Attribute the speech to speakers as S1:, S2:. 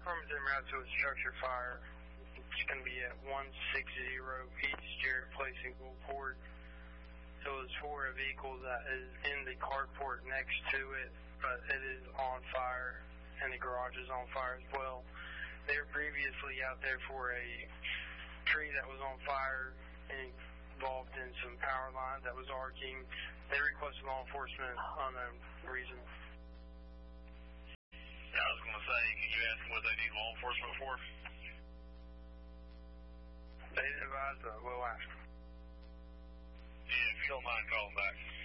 S1: affirmative route to a structure fire. It's going to be at 160 East Jarrett Place in Gulfport. So it's for a vehicle that is in the carport next to it, but it is on fire, and the garage is on fire as well. They were previously out there for a tree that was on fire and involved in some power lines that was arcing. They requested law enforcement unknown reason.
S2: Yeah, I was going to say, can you ask them what they need law enforcement for?
S1: They didn't advise, but we'll ask.
S2: Yeah, if you don't mind calling back.